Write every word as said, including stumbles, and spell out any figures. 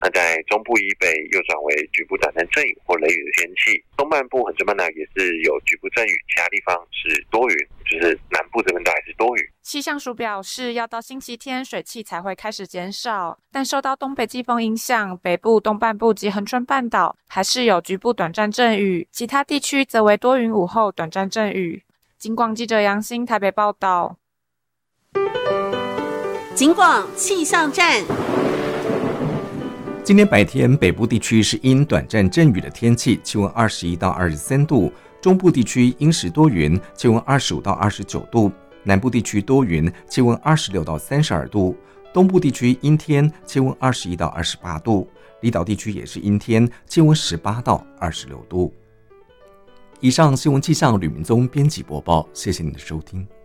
那在中部以北又转为局部短暂阵雨或雷雨的天气，东半部恒春半岛也是有局部阵雨，其他地方是多云，就是南部这边都还是多雨。 气象署表示，要到星期天水汽才会开始减少，但受到东北季风影响，北部、东半部及恒春半岛还是有局部短暂阵雨，其他地区则为多云午后短暂阵雨。警广记者杨欣台北报道。 警广气象站。 今天白天北部地区是阴短暂阵雨的天气，气温二十一到二十三度，中部地区阴时多云，气温二十五到二十九度，南部地区多云，气温二十六到三十二度，东部地区阴天，气温二十一到二十八度，离岛地区也是阴天，气温十八到二十六度。以上新闻气象吕明宗编辑播报，谢谢您的收听。